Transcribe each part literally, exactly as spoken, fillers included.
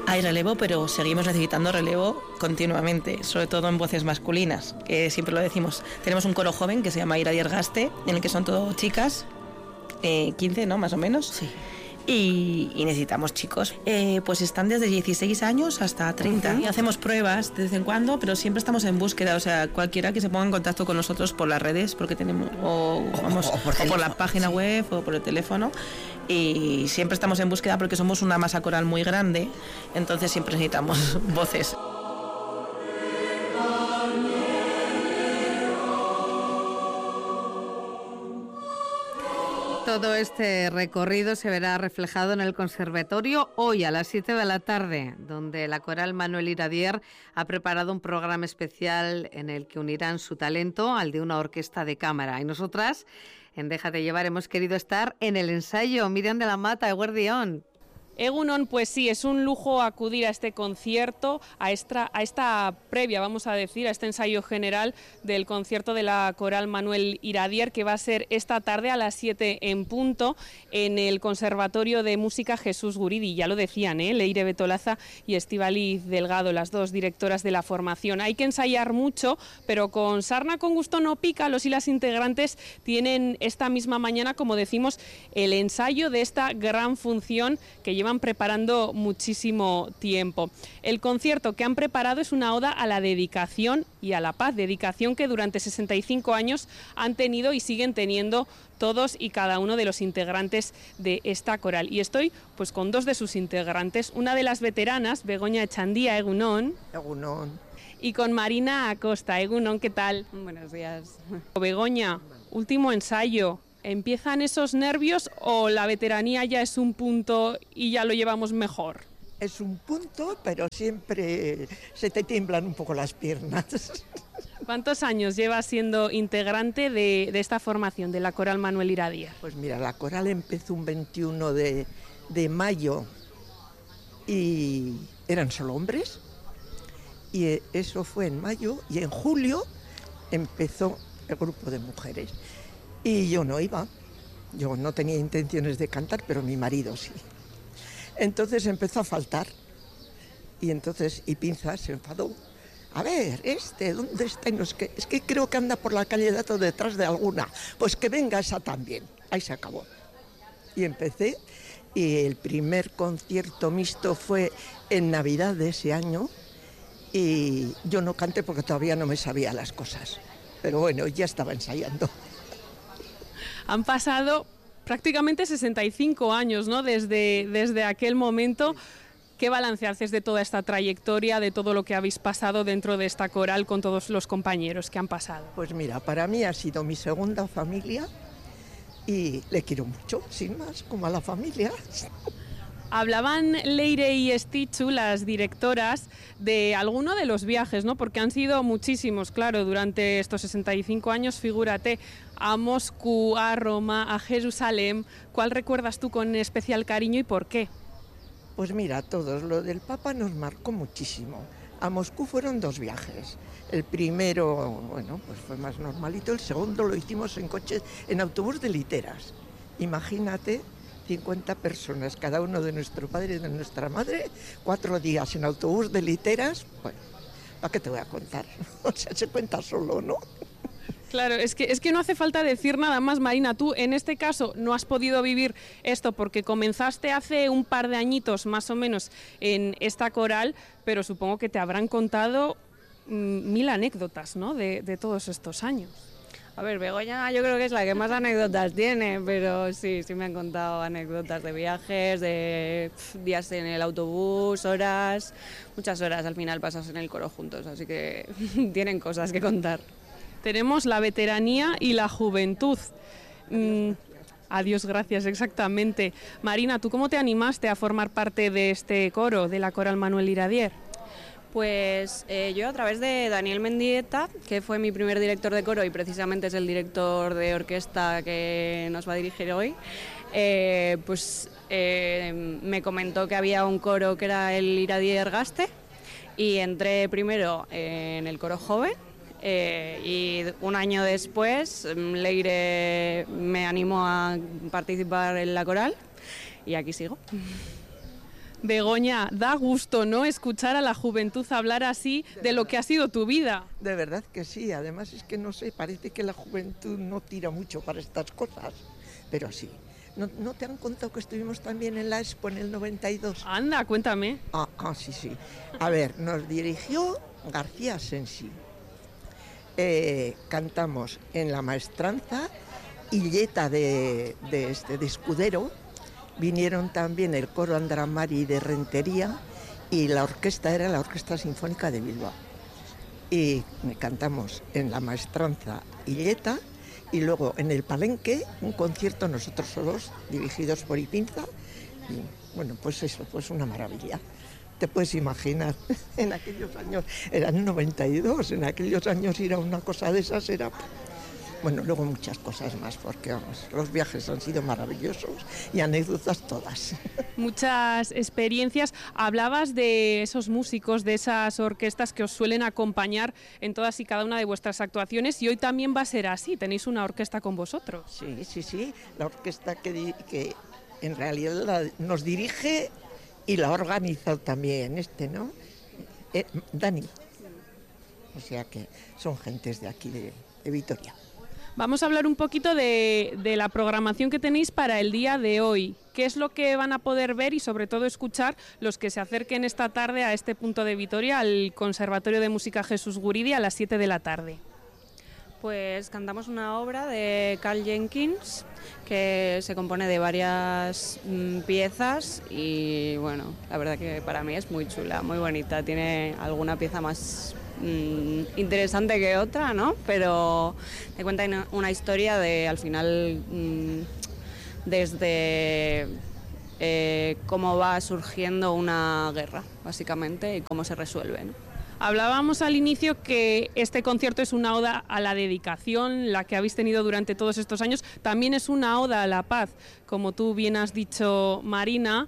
Hay relevo, pero seguimos necesitando relevo continuamente, sobre todo en voces masculinas, que siempre lo decimos. Tenemos un coro joven que se llama Iradier Gaste, en el que son todo chicas, eh, quince, ¿no? Más o menos. Sí. Y, y necesitamos chicos. Eh, pues están desde dieciséis años hasta treinta. Uh-huh. Y hacemos pruebas de vez en cuando, pero siempre estamos en búsqueda. O sea, cualquiera que se ponga en contacto con nosotros por las redes, porque tenemos, o, vamos, o, por, o por la página sí. web o por el teléfono. Y siempre estamos en búsqueda porque somos una masa coral muy grande, entonces siempre necesitamos voces. Todo este recorrido se verá reflejado en el Conservatorio hoy a las siete de la tarde, donde la coral Manuel Iradier ha preparado un programa especial en el que unirán su talento al de una orquesta de cámara. Y nosotras, en Déjate Llevar, hemos querido estar en el ensayo. Miriam de la Mata, Eguerdión. Egunon, pues sí, es un lujo acudir a este concierto, a esta, a esta previa, vamos a decir, a este ensayo general del concierto de la coral Manuel Iradier, que va a ser esta tarde a las siete en punto en el Conservatorio de Música Jesús Guridi. Ya lo decían, ¿eh? Leire Betolaza y Estíbaliz Delgado, las dos directoras de la formación. Hay que ensayar mucho, pero con sarna con gusto no pica. Los y las integrantes tienen esta misma mañana, como decimos, el ensayo de esta gran función que lleva llevan preparando muchísimo tiempo. El concierto que han preparado es una oda a la dedicación y a la paz, dedicación que durante sesenta y cinco años han tenido y siguen teniendo todos y cada uno de los integrantes de esta coral. Y estoy pues con dos de sus integrantes, una de las veteranas, Begoña Echandía, Egunon. Egunon. Y con Marina Acosta, Egunon, ¿qué tal? Buenos días. Begoña, último ensayo. ¿Empiezan esos nervios o la veteranía ya es un punto y ya lo llevamos mejor? Es un punto, pero siempre se te tiemblan un poco las piernas. ¿Cuántos años llevas siendo integrante de, de esta formación, de la coral Manuel Iradier? Pues mira, la coral empezó un veintiuno de, de mayo y eran solo hombres. Y eso fue en mayo y en julio empezó el grupo de mujeres. Y yo no iba, yo no tenía intenciones de cantar, pero mi marido sí. Entonces empezó a faltar. Y entonces, y Pinza se enfadó. A ver, este, ¿dónde está? Y no es, que, es que creo que anda por la calle de Dato detrás de alguna. Pues que venga esa también. Ahí se acabó. Y empecé, y el primer concierto mixto fue en Navidad de ese año. Y yo no canté porque todavía no me sabía las cosas. Pero bueno, ya estaba ensayando. Han pasado prácticamente sesenta y cinco años, ¿no? Desde, desde aquel momento. ¿Qué balance haces de toda esta trayectoria, de todo lo que habéis pasado dentro de esta coral con todos los compañeros que han pasado? Pues mira, para mí ha sido mi segunda familia y le quiero mucho, sin más, como a la familia. Hablaban Leire y Estichu, las directoras, de alguno de los viajes, ¿no? Porque han sido muchísimos, claro, durante estos sesenta y cinco años, figúrate, a Moscú, a Roma, a Jerusalén. ¿Cuál recuerdas tú con especial cariño y por qué? Pues mira, todos, lo del Papa nos marcó muchísimo. A Moscú fueron dos viajes. El primero, bueno, pues fue más normalito, el segundo lo hicimos en coche, en autobús de literas. Imagínate, cincuenta personas, cada uno de nuestro padre y de nuestra madre, cuatro días en autobús de literas. Bueno, ¿para qué te voy a contar? O sea, se cuenta solo, ¿no? Claro, es que, es que no hace falta decir nada más, Marina. Tú, en este caso, no has podido vivir esto porque comenzaste hace un par de añitos, más o menos, en esta coral, pero supongo que te habrán contado mmm, mil anécdotas, ¿no?, de, de todos estos años. A ver, Begoña yo creo que es la que más anécdotas tiene, pero sí, sí me han contado anécdotas de viajes, de pff, días en el autobús, horas, muchas horas al final pasas en el coro juntos, así que tienen cosas que contar. Tenemos la veteranía y la juventud. Mm, adiós, gracias, exactamente. Marina, ¿tú cómo te animaste a formar parte de este coro, de la coral Manuel Iradier? Pues eh, yo a través de Daniel Mendieta, que fue mi primer director de coro y precisamente es el director de orquesta que nos va a dirigir hoy, eh, pues eh, me comentó que había un coro que era el Iradier Gaste y entré primero eh, en el coro joven. Eh, y un año después Leire me animó a participar en la coral y aquí sigo. Begoña, da gusto, ¿no?, escuchar a la juventud hablar así de lo que ha sido tu vida. De verdad que sí, además es que no sé, parece que la juventud no tira mucho para estas cosas, pero sí. ¿No, no te han contado que estuvimos también en la Expo en el noventa y dos? Anda, cuéntame. Ah, ah sí, sí. A ver, nos dirigió García Sensi. Eh, cantamos en La Maestranza, Illeta de, de, este, de Escudero, vinieron también el coro Andramari de Rentería y la orquesta era la Orquesta Sinfónica de Bilbao. Y cantamos en La Maestranza Illeta y luego en el Palenque un concierto nosotros solos, dirigidos por Ipinza. Y bueno, pues eso, pues una maravilla. Te puedes imaginar, en aquellos años, era el noventa y dos, en aquellos años ir a una cosa de esas era... Bueno, luego muchas cosas más, porque vamos, los viajes han sido maravillosos y anécdotas todas. Muchas experiencias. Hablabas de esos músicos, de esas orquestas que os suelen acompañar en todas y cada una de vuestras actuaciones, y hoy también va a ser así, tenéis una orquesta con vosotros. Sí, sí, sí, la orquesta que, que en realidad la, nos dirige y la ha organizado también este, ¿no? Eh, Dani. O sea que son gentes de aquí, de, de Vitoria. Vamos a hablar un poquito de, de la programación que tenéis para el día de hoy. ¿Qué es lo que van a poder ver y sobre todo escuchar los que se acerquen esta tarde a este punto de Vitoria, al Conservatorio de Música Jesús Guridi, a las siete de la tarde? Pues cantamos una obra de Carl Jenkins que se compone de varias mm, piezas y bueno, la verdad que para mí es muy chula, muy bonita. Tiene alguna pieza más interesante que otra, ¿no? Pero te cuenta una historia de, al final, desde eh, cómo va surgiendo una guerra, básicamente, y cómo se resuelve, ¿no? Hablábamos al inicio que este concierto es una oda a la dedicación, la que habéis tenido durante todos estos años. También es una oda a la paz, como tú bien has dicho, Marina.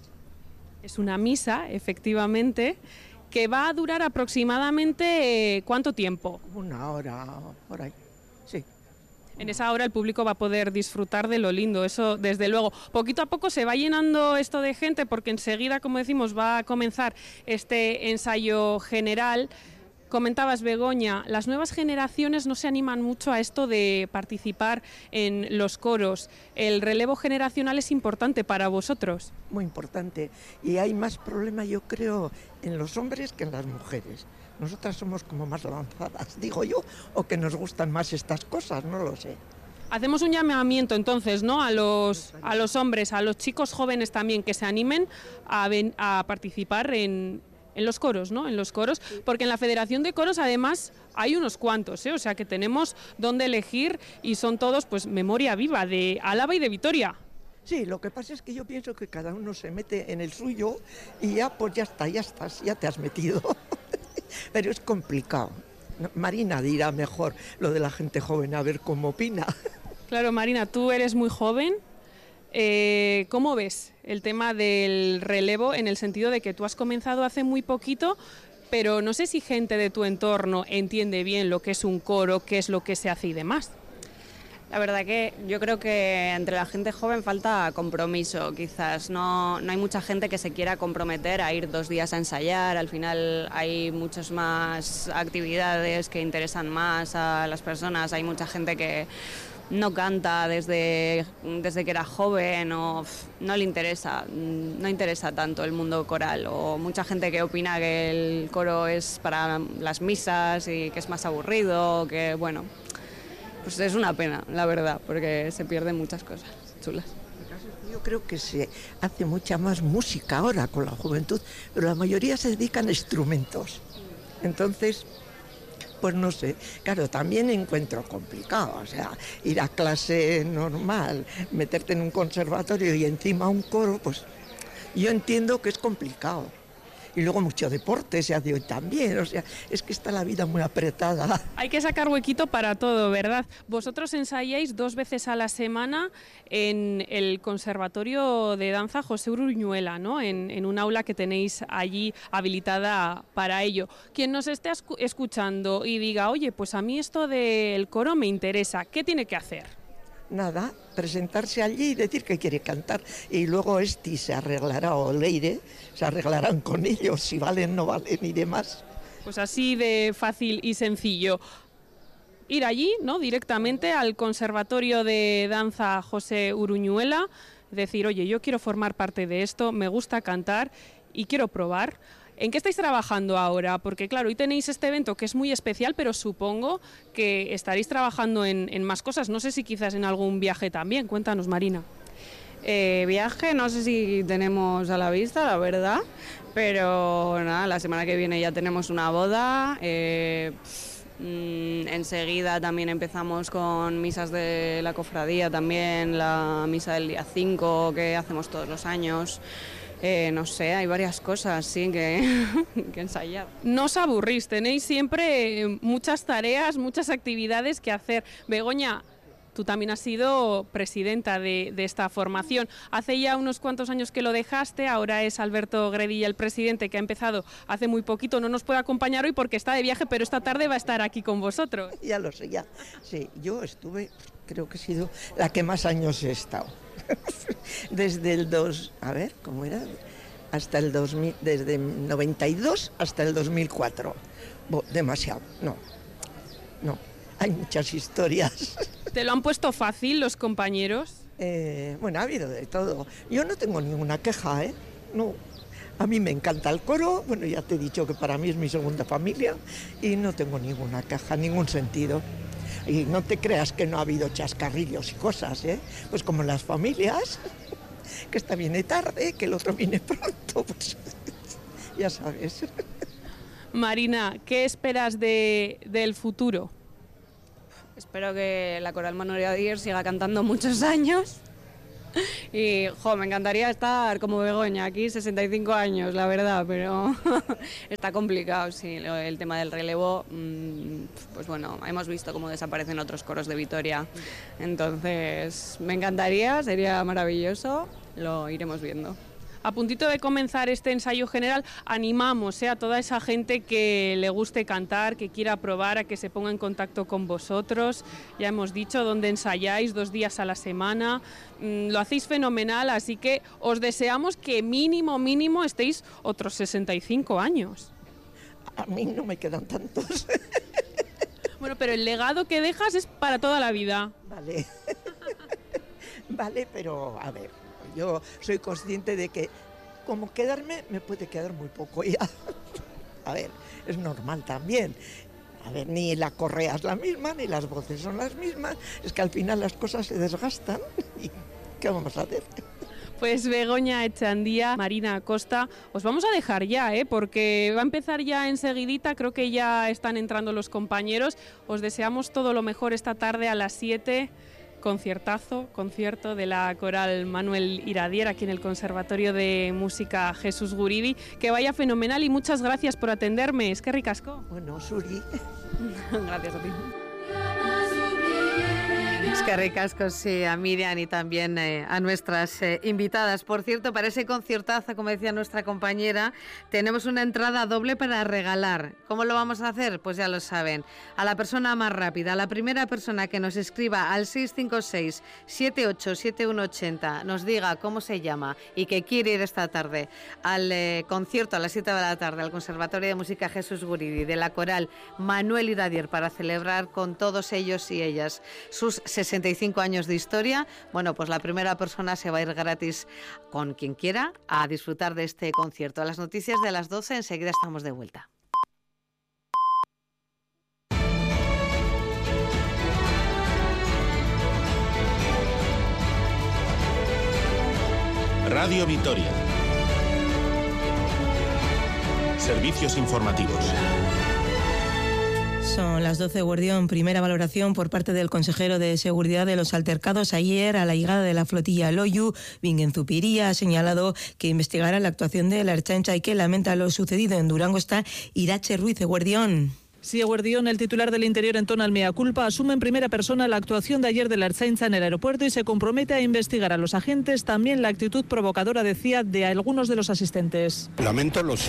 Es una misa, efectivamente, que va a durar aproximadamente eh, ¿cuánto tiempo? Una hora, por ahí, sí. En esa hora el público va a poder disfrutar de lo lindo, eso desde luego. Poquito a poco se va llenando esto de gente porque enseguida, como decimos, va a comenzar este ensayo general. Comentabas, Begoña, las nuevas generaciones no se animan mucho a esto de participar en los coros. ¿El relevo generacional es importante para vosotros? Muy importante. Y hay más problema, yo creo, en los hombres que en las mujeres. Nosotras somos como más lanzadas, digo yo, o que nos gustan más estas cosas, no lo sé. Hacemos un llamamiento entonces, ¿no?, a los, a los hombres, a los chicos jóvenes también, que se animen a, ven, a participar en... En los coros, ¿no? En los coros, porque en la Federación de Coros además hay unos cuantos, ¿eh? O sea que tenemos donde elegir y son todos pues memoria viva de Álava y de Vitoria. Sí, lo que pasa es que yo pienso que cada uno se mete en el suyo y ya pues ya está, ya estás, ya te has metido. Pero es complicado. Marina dirá mejor lo de la gente joven, a ver cómo opina. Claro, Marina, tú eres muy joven. Eh, ¿Cómo ves el tema del relevo en el sentido de que tú has comenzado hace muy poquito, pero no sé si gente de tu entorno entiende bien lo que es un coro, qué es lo que se hace y demás? La verdad que yo creo que entre la gente joven falta compromiso, quizás. No, no hay mucha gente que se quiera comprometer a ir dos días a ensayar. Al final hay muchas más actividades que interesan más a las personas. Hay mucha gente que no canta desde, desde que era joven o no le interesa, no interesa tanto el mundo coral, o mucha gente que opina que el coro es para las misas y que es más aburrido, que bueno, pues es una pena, la verdad, porque se pierden muchas cosas chulas. Yo creo que se hace mucha más música ahora con la juventud, pero la mayoría se dedican a instrumentos. Entonces, pues no sé, claro, también encuentro complicado, o sea, ir a clase normal, meterte en un conservatorio y encima un coro, pues yo entiendo que es complicado. Y luego mucho deporte se hace hoy también, o sea, es que está la vida muy apretada. Hay que sacar huequito para todo, ¿verdad? Vosotros ensayáis dos veces a la semana en el Conservatorio de Danza José Uruñuela, ¿no? En, en un aula que tenéis allí habilitada para ello. Quien nos esté escuchando y diga, oye, pues a mí esto del coro me interesa, ¿qué tiene que hacer? nada, presentarse allí y decir que quiere cantar. Y luego Esti se arreglará, o Leire, se arreglarán con ellos, si valen, no valen y demás. Pues así de fácil y sencillo. Ir allí, ¿no?, directamente al Conservatorio de Danza José Uruñuela, decir, oye, yo quiero formar parte de esto, me gusta cantar y quiero probar. ¿En qué estáis trabajando ahora? Porque claro, hoy tenéis este evento que es muy especial, pero supongo que estaréis trabajando en, en más cosas. No sé si quizás en algún viaje también. Cuéntanos, Marina. Eh, viaje, no sé si tenemos a la vista, la verdad, pero nada, la semana que viene ya tenemos una boda. Eh, Mm, enseguida también empezamos con misas de la cofradía, también la misa del día cinco que hacemos todos los años. Eh, no sé, hay varias cosas, sí, que, que ensayar. No os aburrís, tenéis siempre muchas tareas, muchas actividades que hacer. Begoña, tú también has sido presidenta de, de esta formación. Hace ya unos cuantos años que lo dejaste, ahora es Alberto Gredilla el presidente, que ha empezado hace muy poquito. No nos puede acompañar hoy porque está de viaje, pero esta tarde va a estar aquí con vosotros. Ya lo sé, ya. Sí, yo estuve, creo que he sido la que más años he estado. Desde el dos, a ver, ¿cómo era? Hasta el dos mil, desde noventa y dos hasta el dos mil cuatro. Bo, demasiado, no, no. Hay muchas historias. ¿Te lo han puesto fácil los compañeros? Eh, bueno, ha habido de todo. Yo no tengo ninguna queja, ¿eh? No. A mí me encanta el coro. Bueno, ya te he dicho que para mí es mi segunda familia y no tengo ninguna queja, ningún sentido. Y no te creas que no ha habido chascarrillos y cosas, ¿eh? Pues como en las familias, que esta viene tarde, que el otro viene pronto, pues ya sabes. Marina, ¿qué esperas de, del futuro? Espero que la Coral Manuel Iradier siga cantando muchos años y, jo, me encantaría estar como Begoña, aquí sesenta y cinco años, la verdad, pero está complicado, sí, el tema del relevo, pues bueno, hemos visto cómo desaparecen otros coros de Vitoria, entonces me encantaría, sería maravilloso, lo iremos viendo. A puntito de comenzar este ensayo general, animamos ¿eh? a toda esa gente que le guste cantar, que quiera probar, a que se ponga en contacto con vosotros. Ya hemos dicho dónde ensayáis, dos días a la semana. Mm, lo hacéis fenomenal, así que os deseamos que mínimo, mínimo estéis otros sesenta y cinco años. A mí no me quedan tantos. Bueno, pero el legado que dejas es para toda la vida. Vale. Vale, pero a ver, yo soy consciente de que como quedarme me puede quedar muy poco ya. A ver, es normal también. A ver, ni la correa es la misma, ni las voces son las mismas. Es que al final las cosas se desgastan. ¿Y qué vamos a hacer? Pues Begoña Echandía, Marina Acosta, os vamos a dejar ya, ¿eh? Porque va a empezar ya enseguidita, creo que ya están entrando los compañeros. Os deseamos todo lo mejor esta tarde a las siete. Conciertazo, concierto de la Coral Manuel Iradier aquí en el Conservatorio de Música Jesús Guridi. Que vaya fenomenal y muchas gracias por atenderme. Es que ricasco. Bueno, Suri. Gracias a ti. Es que ricasco, sí, a Miriam y también eh, a nuestras eh, invitadas. Por cierto, para ese conciertazo, como decía nuestra compañera, tenemos una entrada doble para regalar. ¿Cómo lo vamos a hacer? Pues ya lo saben. A la persona más rápida, a la primera persona que nos escriba al seis cinco seis, siete ocho siete uno ocho cero, nos diga cómo se llama y que quiere ir esta tarde al eh, concierto a las siete de la tarde al Conservatorio de Música Jesús Guridi de la Coral Manuel Iradier para celebrar con todos ellos y ellas sus sesenta y cinco años de historia. Bueno, pues la primera persona se va a ir gratis con quien quiera a disfrutar de este concierto. A las noticias de las doce, enseguida estamos de vuelta. Radio Vitoria. Servicios informativos. Son las doce, Guardión. Primera valoración por parte del consejero de Seguridad de los altercados ayer a la llegada de la flotilla Loyu. Bingen Zupiría ha señalado que investigará la actuación de la Ertzaintza y que lamenta lo sucedido en Durango. Está Irache Ruiz, Guardión. Sí, Guardión, el titular del Interior entona el mea culpa, asume en primera persona la actuación de ayer de la Ertzaintza en el aeropuerto y se compromete a investigar a los agentes, también la actitud provocadora, decía, de algunos de los asistentes. Lamento los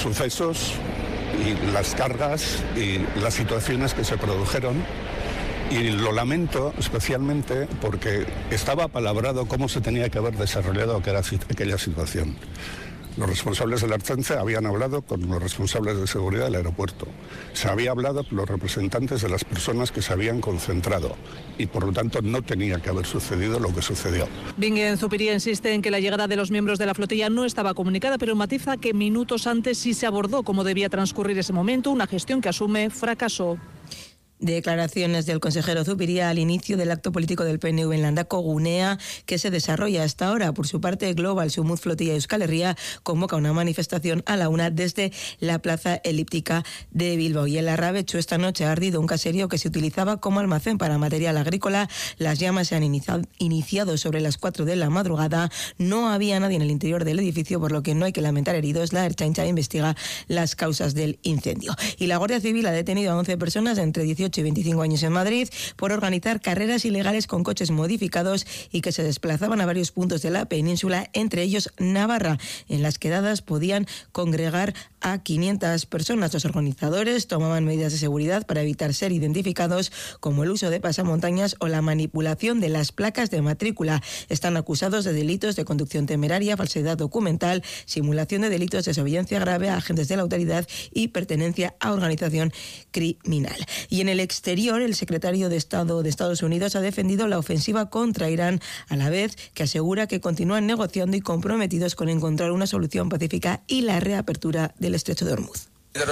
sucesos y las cargas y las situaciones que se produjeron Y lo lamento especialmente porque estaba apalabrado cómo se tenía que haber desarrollado aquella situación. Los responsables de la Ertzaintza habían hablado con los responsables de seguridad del aeropuerto. Se había hablado con los representantes de las personas que se habían concentrado y por lo tanto no tenía que haber sucedido lo que sucedió. Bingen Zupiria insiste en que la llegada de los miembros de la flotilla no estaba comunicada, pero matiza que minutos antes sí se abordó cómo debía transcurrir ese momento, una gestión que asume fracasó. Declaraciones del consejero Zupiria al inicio del acto político del P N V en Landako Gunea, que se desarrolla hasta ahora. Por su parte, Global Sumut Flotilla Euskal Herria convoca una manifestación a la una desde la Plaza Elíptica de Bilbao. Y en Larrabechu esta noche ha ardido un caserío que se utilizaba como almacén para material agrícola. Las llamas se han iniciado, iniciado sobre las cuatro de la madrugada. No había nadie en el interior del edificio, por lo que no hay que lamentar heridos. La Ertzaintza investiga las causas del incendio. Y la Guardia Civil ha detenido a once personas de entre dieciocho y veinticinco años en Madrid por organizar carreras ilegales con coches modificados y que se desplazaban a varios puntos de la península, entre ellos Navarra. En las quedadas podían congregar a quinientas personas. Los organizadores tomaban medidas de seguridad para evitar ser identificados, como el uso de pasamontañas o la manipulación de las placas de matrícula. Están acusados de delitos de conducción temeraria, falsedad documental, simulación de delitos, desobediencia grave a agentes de la autoridad y pertenencia a organización criminal. Y en el exterior, el secretario de Estado de Estados Unidos ha defendido la ofensiva contra Irán, a la vez que asegura que continúan negociando y comprometidos con encontrar una solución pacífica y la reapertura del Estrecho de Hormuz.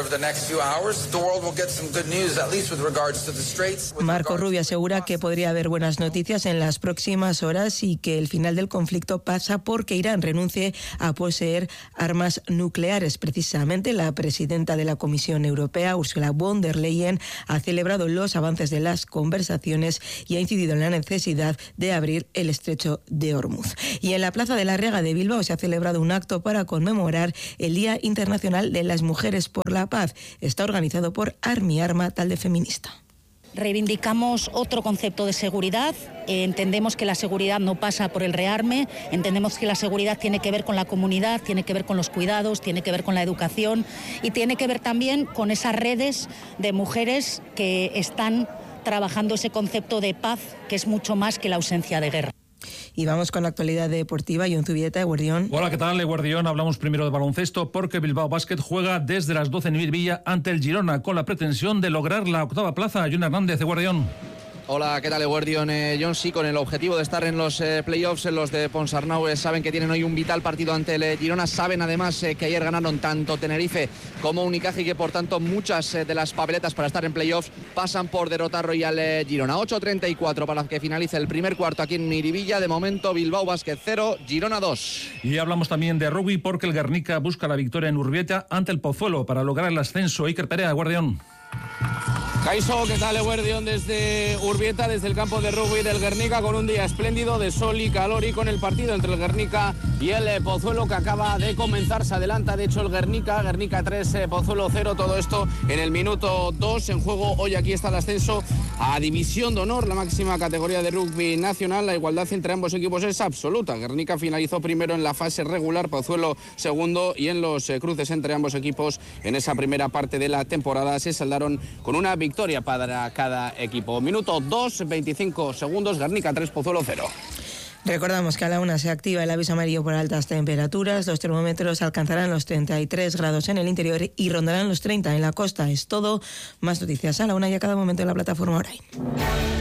Marco Rubio asegura que podría haber buenas noticias en las próximas horas y que el final del conflicto pasa porque Irán renuncie a poseer armas nucleares. Precisamente la presidenta de la Comisión Europea, Ursula von der Leyen, ha celebrado los avances de las conversaciones y ha incidido en la necesidad de abrir el Estrecho de Hormuz. Y en la Plaza de la Riega de Bilbao se ha celebrado un acto para conmemorar el Día Internacional de las Mujeres por la Paz. Está organizado por Armi Arma, talde feminista. Reivindicamos otro concepto de seguridad. Eh, entendemos que la seguridad no pasa por el rearme, entendemos que la seguridad tiene que ver con la comunidad, tiene que ver con los cuidados, tiene que ver con la educación y tiene que ver también con esas redes de mujeres que están trabajando ese concepto de paz, que es mucho más que la ausencia de guerra. Y vamos con la actualidad deportiva. Jon Zubieta, Eguerdión. Hola, ¿qué tal, Eguerdión? Hablamos primero de baloncesto porque Bilbao Basket juega desde las doce en Miribilla ante el Girona con la pretensión de lograr la octava plaza. Jon Hernández, Eguerdión. Hola, ¿qué tal, Eguerdión? Eh, John, sí, con el objetivo de estar en los eh, playoffs, en los de Ponsarnau, eh, saben que tienen hoy un vital partido ante el eh, Girona, saben además eh, que ayer ganaron tanto Tenerife como Unicaja y que por tanto muchas eh, de las papeletas para estar en playoffs pasan por derrotar hoy al eh, Girona. ocho treinta y cuatro para que finalice el primer cuarto aquí en Miribilla. De momento, Bilbao Basket cero, Girona dos. Y hablamos también de rugby porque el Guernica busca la victoria en Urbieta ante el Pozuelo para lograr el ascenso. Iker Perea, Eguerdión. Caixo, ¿qué tal, Eguerdión? Desde Urbieta, desde el campo de rugby del Guernica, con un día espléndido de sol y calor y con el partido entre el Guernica y el eh, Pozuelo que acaba de comenzar. Se adelanta, de hecho, el Guernica, Guernica tres, eh, Pozuelo cero, todo esto en el minuto dos. En juego hoy aquí está el ascenso a División de Honor, la máxima categoría de rugby nacional. La igualdad entre ambos equipos es absoluta. Guernica finalizó primero en la fase regular, Pozuelo segundo, y en los eh, cruces entre ambos equipos en esa primera parte de la temporada se saldaron con una victoria para cada equipo. Minuto dos, veinticinco segundos, Guernica tres, Pozuelo cero. Recordamos que a la una se activa el aviso amarillo por altas temperaturas. Los termómetros alcanzarán los treinta y tres grados en el interior y rondarán los treinta en la costa. Es todo. Más noticias a la una y a cada momento en la plataforma Orain.